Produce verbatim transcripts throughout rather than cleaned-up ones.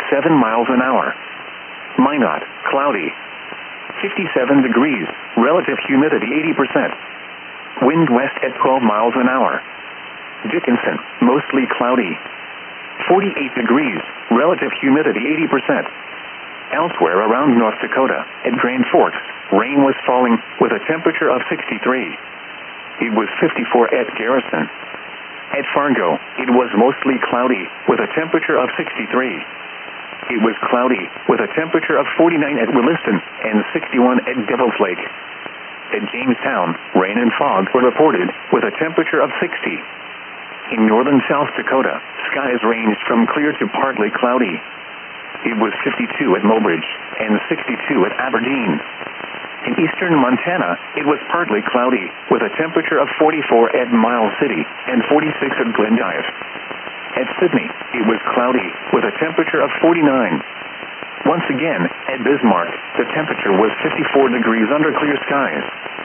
seven miles an hour. Minot, cloudy. fifty-seven degrees, relative humidity eighty percent. Wind west at twelve miles an hour. Dickinson, mostly cloudy. forty-eight degrees, relative humidity eighty percent. Elsewhere around North Dakota, at Grand Forks, rain was falling, with a temperature of sixty-three. It was fifty-four at Garrison. At Fargo, it was mostly cloudy, with a temperature of sixty-three. It was cloudy, with a temperature of forty-nine at Williston, and sixty-one at Devil's Lake. At Jamestown, rain and fog were reported, with a temperature of sixty. In northern South Dakota, skies ranged from clear to partly cloudy. It was fifty-two at Mobridge, and sixty-two at Aberdeen. In eastern Montana, it was partly cloudy, with a temperature of forty-four at Miles City, and forty-six at Glendive. At Sydney, it was cloudy, with a temperature of forty-nine. Once again, at Bismarck, the temperature was fifty-four degrees under clear skies.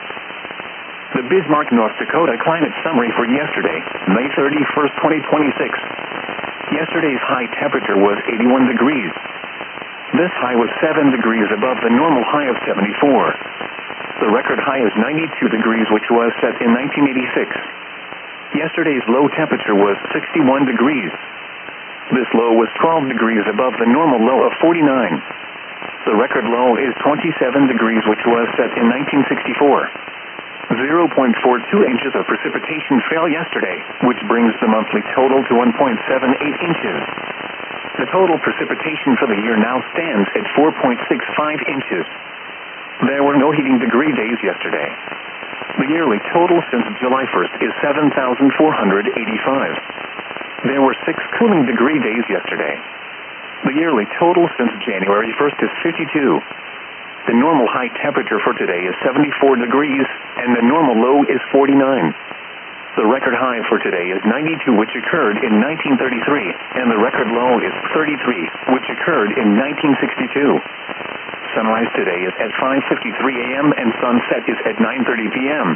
The Bismarck, North Dakota climate summary for yesterday, May thirty-first, twenty twenty-six. Yesterday's high temperature was eighty-one degrees. This high was seven degrees above the normal high of seventy-four. The record high is ninety-two degrees, which was set in nineteen eighty-six. Yesterday's low temperature was sixty-one degrees. This low was twelve degrees above the normal low of forty-nine. The record low is twenty-seven degrees, which was set in nineteen sixty-four. zero point four two inches of precipitation fell yesterday, which brings the monthly total to one point seven eight inches. The total precipitation for the year now stands at four point six five inches. There were no heating degree days yesterday. The yearly total since July first is seven thousand four hundred eighty-five. There were six cooling degree days yesterday. The yearly total since January first is fifty-two. The normal high temperature for today is seventy-four degrees, and the normal low is forty-nine. The record high for today is ninety-two, which occurred in nineteen thirty-three, and the record low is thirty-three, which occurred in nineteen sixty-two. Sunrise today is at five fifty-three a m and sunset is at nine thirty p m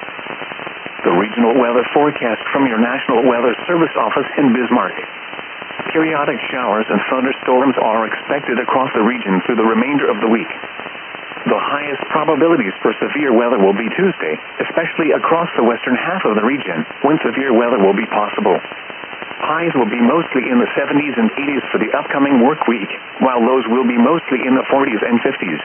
The regional weather forecast from your National Weather Service office in Bismarck. Periodic showers and thunderstorms are expected across the region through the remainder of the week. The highest probabilities for severe weather will be Tuesday, especially across the western half of the region, when severe weather will be possible. Highs will be mostly in the seventies and eighties for the upcoming work week, while lows will be mostly in the forties and fifties.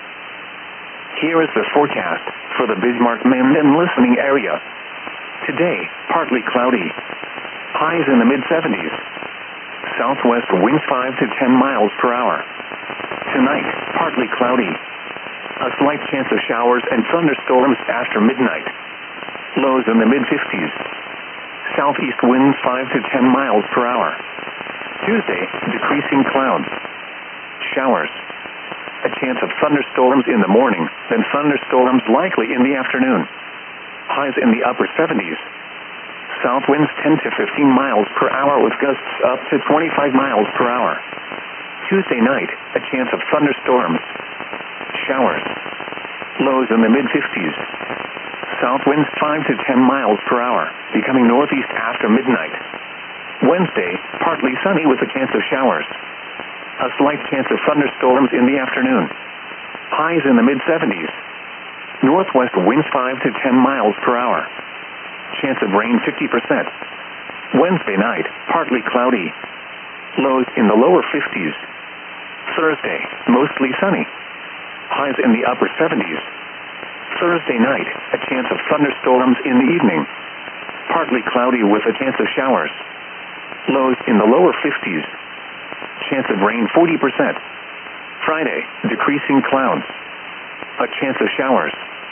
Here is the forecast for the Bismarck, Maine and listening area. Today, partly cloudy. Highs in the mid-seventies. Southwest winds five to ten miles per hour. Tonight, partly cloudy. A slight chance of showers and thunderstorms after midnight. Lows in the mid-fifties. Southeast winds five to ten miles per hour. Tuesday, decreasing clouds. Showers. A chance of thunderstorms in the morning, then thunderstorms likely in the afternoon. Highs in the upper seventies. South winds ten to fifteen miles per hour with gusts up to twenty-five miles per hour. Tuesday night, a chance of thunderstorms. Showers. Lows in the mid-fifties. South winds five to ten miles per hour, becoming northeast after midnight. Wednesday, partly sunny with a chance of showers. A slight chance of thunderstorms in the afternoon. Highs in the mid-seventies. Northwest winds five to ten miles per hour. Chance of rain fifty percent. Wednesday night, partly cloudy. Lows in the lower fifties. Thursday, mostly sunny. Highs in the upper seventies. Thursday night, a chance of thunderstorms in the evening. Partly cloudy with a chance of showers. Lows in the lower fifties. Chance of rain forty percent. Friday, decreasing clouds. A chance of showers.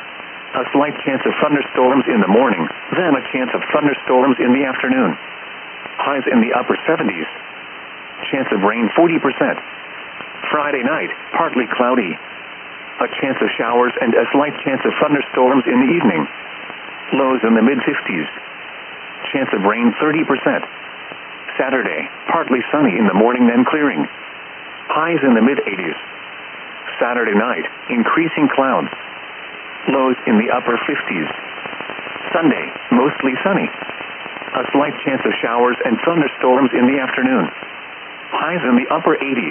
A slight chance of thunderstorms in the morning, then a chance of thunderstorms in the afternoon. Highs in the upper seventies. Chance of rain forty percent. Friday night, partly cloudy. A chance of showers and a slight chance of thunderstorms in the evening. Lows in the mid-fifties. Chance of rain thirty percent. Saturday, partly sunny in the morning, then clearing. Highs in the mid-eighties. Saturday night, increasing clouds. Lows in the upper fifties. Sunday, mostly sunny. A slight chance of showers and thunderstorms in the afternoon. Highs in the upper eighties.